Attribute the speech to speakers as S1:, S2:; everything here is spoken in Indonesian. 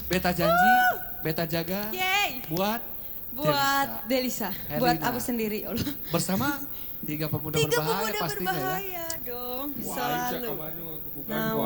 S1: Beta janji, beta jaga buat
S2: Delisa,
S1: Herlina.
S2: buat aku sendiri, Allah.
S1: Bersama tiga pemuda berbahaya pastinya ya.
S2: Berbahaya dong,
S3: Wah,
S2: selalu.
S3: kabarnya bukan
S2: Nah,